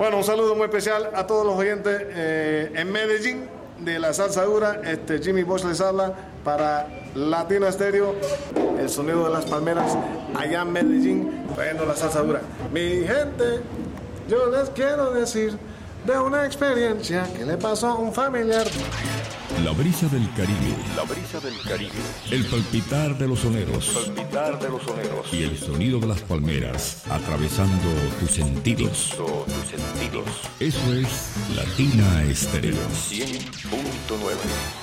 Bueno, un saludo muy especial a todos los oyentes en Medellín de la salsa dura. Jimmy Bosch les habla para Latino Estéreo, el sonido de las palmeras, allá en Medellín, trayendo la salsa dura. Mi gente, yo les quiero decir de una experiencia que le pasó a un familiar. La brisa del Caribe. La brisa del Caribe. El palpitar de los soneros. Palpitar de los soneros. Y el sonido de las palmeras atravesando tus sentidos. Tus sentidos. Eso es Latina Estéreo. 100.9.